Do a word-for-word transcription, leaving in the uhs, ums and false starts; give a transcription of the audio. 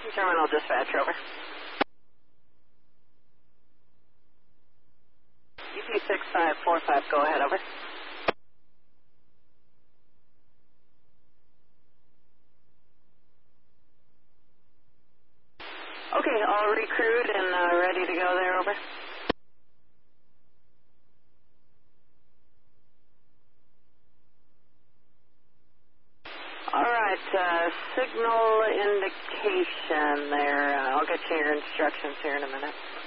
Terminal dispatch, over. U P six five four five, go ahead, over. Okay, all recruit and uh, ready to go there, over. All right, uh, signal indication there. Uh, I'll get you your instructions here in a minute.